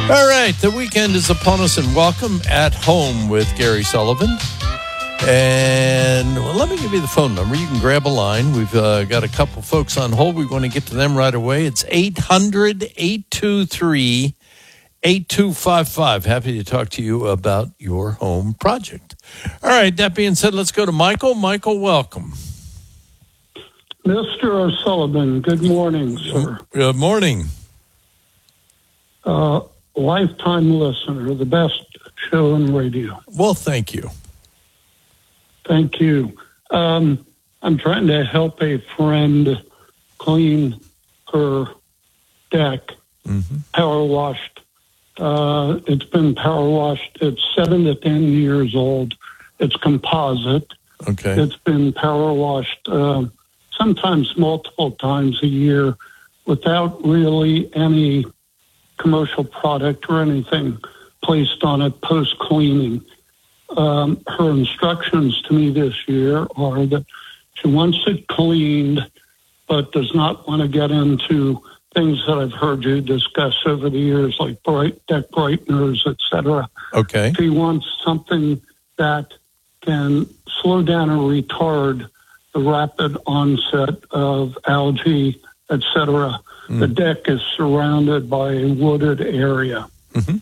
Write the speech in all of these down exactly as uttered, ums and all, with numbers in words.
All right, the weekend is upon us, and welcome At Home with Gary Sullivan. And well, let me give you the phone number. You can grab a line. We've uh, got a couple folks on hold. We want to get to them right away. It's eight hundred, eight two three, eight two five five. Happy to talk to you about your home project. All right, that being said, let's go to Michael. Michael, welcome. Mister O'Sullivan, good morning, sir. Good morning. Uh, lifetime listener, the best show in radio. Well, thank you. Thank you. Um, I'm trying to help a friend clean her deck, mm-hmm. power washed. Uh, it's been power washed. It's seven to ten years old. It's composite. Okay. It's been power washed uh, sometimes multiple times a year without really any commercial product or anything placed on it post-cleaning. Um, her instructions to me this year are that she wants it cleaned, but does not want to get into things that I've heard you discuss over the years, like bright deck brighteners, et cetera. Okay. She wants something that can slow down or retard the rapid onset of algae, et cetera. Mm. The deck is surrounded by a wooded area, mm-hmm.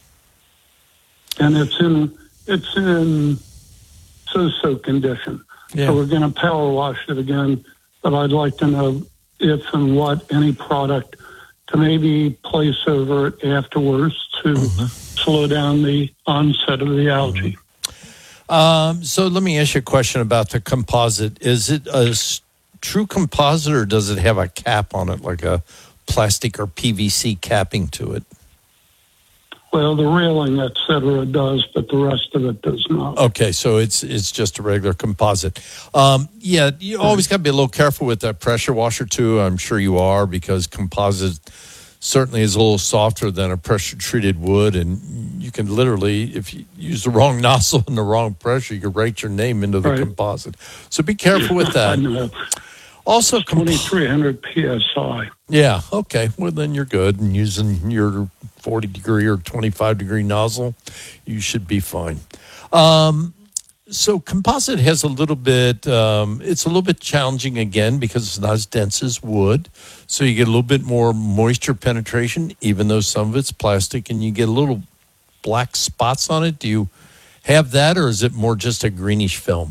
and it's in it's in so-so condition. Yeah. So we're going to power wash it again, but I'd like to know if and what any product to maybe place over it afterwards to mm-hmm. slow down the onset of the algae. Mm-hmm. Um, so let me ask you a question about the composite. Is it a s- true composite, or does it have a cap on it, like a plastic or P V C capping to it? Well, the railing, et cetera, does, but the rest of it does not. Okay, so it's it's just a regular composite. Um, yeah, you always got to be a little careful with that pressure washer, too. I'm sure you are, because composite certainly is a little softer than a pressure-treated wood, and you can literally, if you use the wrong nozzle and the wrong pressure, you can write your name into the right. composite. So be careful with that. I know. Also, twenty-three hundred P S I. Yeah, okay. Well, then you're good. And using your forty degree or twenty-five degree nozzle, you should be fine. Um, so composite has a little bit, um, it's a little bit challenging again because it's not as dense as wood. So you get a little bit more moisture penetration, even though some of it's plastic, and you get a little black spots on it. Do you have that, or is it more just a greenish film?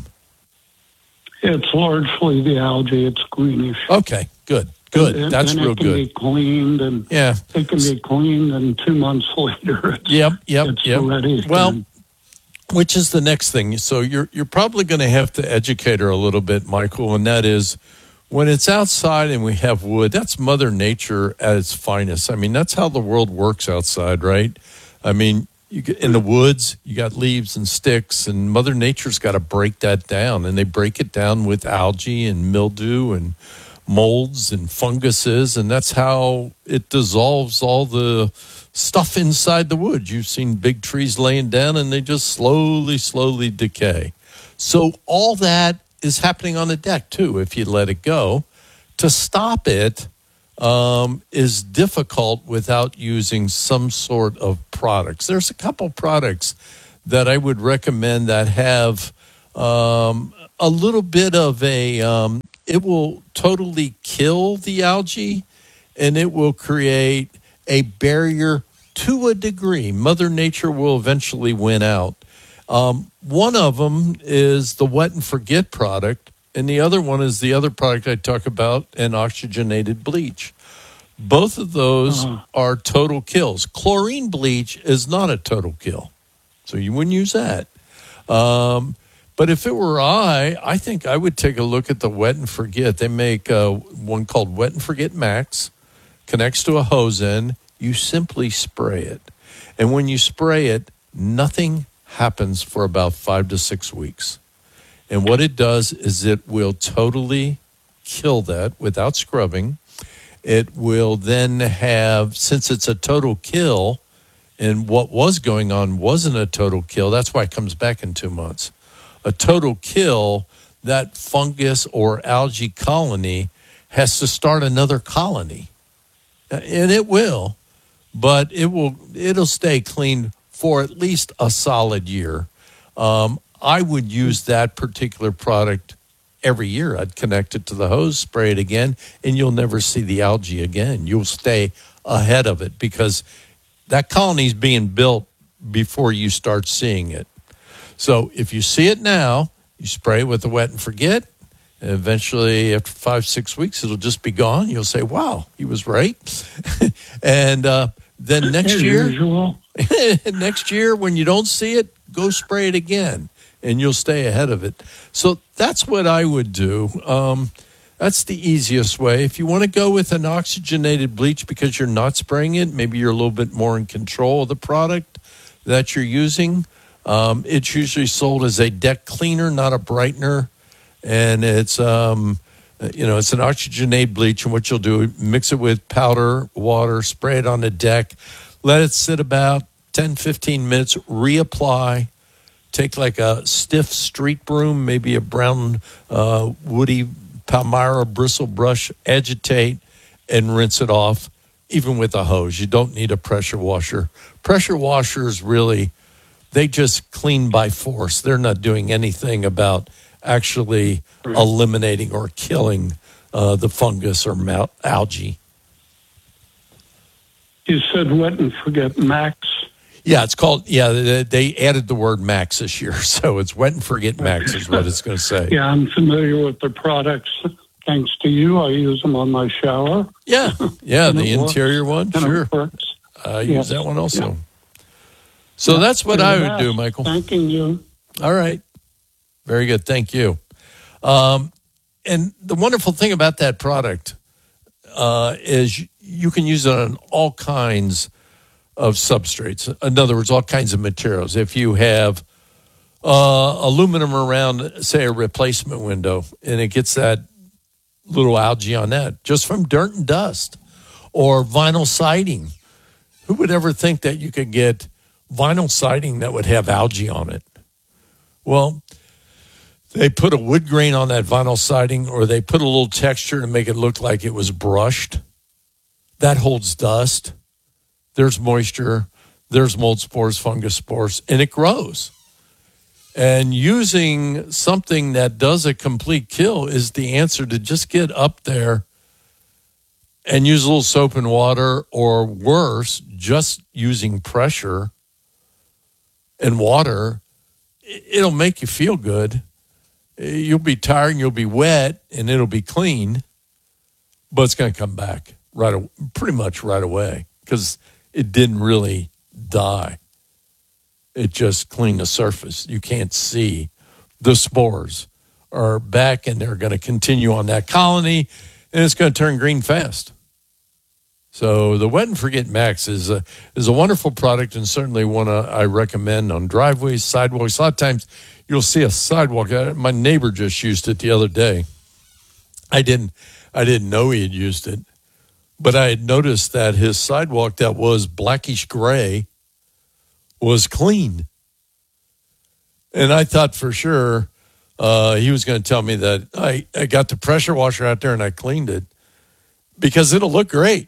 It's largely the algae. It's greenish. Okay, good, good. And, That's and real it can good. Be cleaned, and yeah, it can be cleaned, and two months later, it's, yep, yep, it's yep. ready. Well, and, which is the next thing? So you're you're probably going to have to educate her a little bit, Michael, and that is when it's outside and we have wood. That's Mother Nature at its finest. I mean, that's how the world works outside, right? I mean. You get in the woods, you got leaves and sticks, and Mother Nature's got to break that down. And they break it down with algae and mildew and molds and funguses, and that's how it dissolves all the stuff inside the wood. You've seen big trees laying down, and they just slowly, slowly decay. So all that is happening on the deck, too, if you let it go. To stop it, Um, is difficult without using some sort of products. There's a couple products that I would recommend that have um, a little bit of a, um, it will totally kill the algae, and it will create a barrier to a degree. Mother Nature will eventually win out. Um, one of them is the Wet and Forget product, and the other one is the other product I talk about, an oxygenated bleach. Both of those uh-huh. are total kills. Chlorine bleach is not a total kill, so you wouldn't use that. Um, but if it were I, I think I would take a look at the Wet and Forget. They make uh, one called Wet and Forget Max, connects to a hose end. You simply spray it. And when you spray it, nothing happens for about five to six weeks. And what it does is it will totally kill that without scrubbing. It will then have, since it's a total kill, and what was going on wasn't a total kill, that's why it comes back in two months. A total kill, that fungus or algae colony has to start another colony. And it will. but it will it'll stay clean for at least a solid year. Um, I would use that particular product every year. I'd connect it to the hose, spray it again, and you'll never see the algae again. You'll stay ahead of it because that colony is being built before you start seeing it. So if you see it now, you spray it with the wet and forget, and eventually after five, six weeks, it'll just be gone. You'll say, wow, he was right. and uh, then next As year, usual. next year when you don't see it, go spray it again, and you'll stay ahead of it. So that's what I would do. Um, that's the easiest way. If you want to go with an oxygenated bleach because you're not spraying it, maybe you're a little bit more in control of the product that you're using. Um, it's usually sold as a deck cleaner, not a brightener. And it's, um, you know, it's an oxygenated bleach. And what you'll do, mix it with powder, water, spray it on the deck, let it sit about ten, fifteen minutes, reapply. Take like a stiff street broom, maybe a brown uh, woody Palmyra bristle brush, agitate, and rinse it off, even with a hose. You don't need a pressure washer. Pressure washers really, they just clean by force. They're not doing anything about actually eliminating or killing uh, the fungus or mal- algae. You said wet and forget Max. Yeah, it's called, yeah, they, they added the word Max this year. So it's wet and forget Max is what it's going to say. Yeah, I'm familiar with the products. Thanks to you, I use them on my shower. Yeah, yeah, the it interior works. one, And sure. it works. I Yes. use that one also. Yeah. So Yeah. that's what You're I the would do, best. Michael. Thanking you. All right. Very good. Thank you. Um, and the wonderful thing about that product uh, is you can use it on all kinds of substrates. In other words, all kinds of materials. If you have uh, aluminum around, say, a replacement window, and it gets that little algae on that just from dirt and dust, or vinyl siding. Who would ever think that you could get vinyl siding that would have algae on it? Well, they put a wood grain on that vinyl siding, or they put a little texture to make it look like it was brushed. That holds dust. There's moisture. There's mold spores, fungus spores, and it grows. And using something that does a complete kill is the answer to just get up there and use a little soap and water, or worse, just using pressure and water. It'll make you feel good. You'll be tired and you'll be wet and it'll be clean, but it's going to come back right, pretty much right away because it didn't really die. It just cleaned the surface. You can't see the spores are back, and they're going to continue on that colony, and it's going to turn green fast. So the Wet and Forget Max is a, is a wonderful product, and certainly one uh, I recommend on driveways, sidewalks. A lot of times you'll see a sidewalk. My neighbor just used it the other day. I didn't, I didn't know he had used it, but I had noticed that his sidewalk that was blackish gray was clean. And I thought for sure uh, he was going to tell me that I, I got the pressure washer out there and I cleaned it because it'll look great.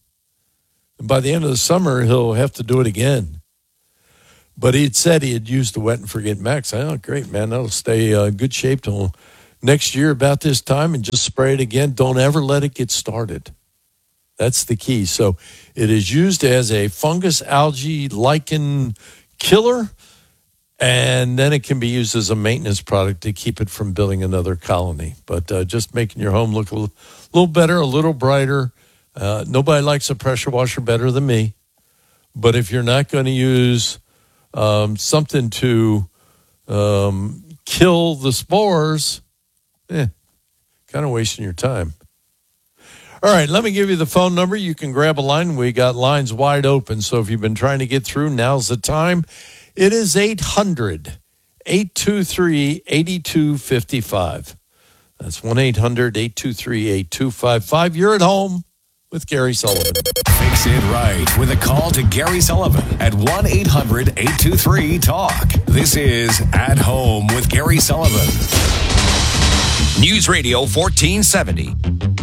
And by the end of the summer, he'll have to do it again. But he'd said he had used the Wet and Forget Max. I thought, great, man, that'll stay uh, good shape till next year about this time, and just spray it again. Don't ever let it get started. That's the key. So it is used as a fungus, algae, lichen killer, and then it can be used as a maintenance product to keep it from building another colony. But uh, just making your home look a little, little better, a little brighter. Uh, nobody likes a pressure washer better than me. But if you're not going to use um, something to um, kill the spores, eh, kind of wasting your time. All right, let me give you the phone number. You can grab a line. We got lines wide open, so if you've been trying to get through, now's the time. It is eight hundred, eight two three, eight two five five. That's one eight hundred, eight two three, eight two five five. You're at home with Gary Sullivan. Fix it right with a call to Gary Sullivan at one eight hundred, eight two three, talk. This is At Home with Gary Sullivan. News Radio fourteen seventy.